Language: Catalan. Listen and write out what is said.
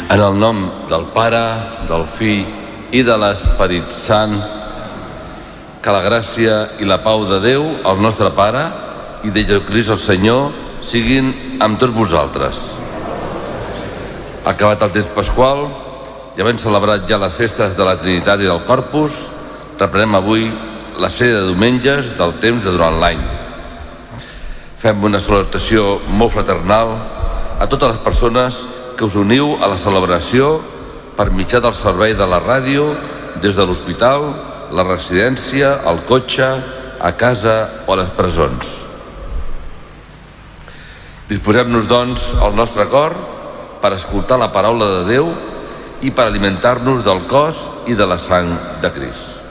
En el nom del Pare, del Fill i de l'Esperit Sant, que la gràcia i la pau de Déu, el nostre Pare, i de Jesucrist el Senyor, siguin amb tots vosaltres. Acabat el temps pasqual, i havent celebrat ja les festes de la Trinitat i del Corpus, reprenem avui la sèrie de diumenges del temps de durant l'any. Fem una salutació molt fraternal a totes les persones que us uniu a la celebració per mitjà del servei de la ràdio des de l'hospital, la residència, el cotxe, a casa o a les presons. Disposem-nos, doncs, al nostre cor per escoltar la paraula de Déu i per alimentar-nos del cos i de la sang de Crist.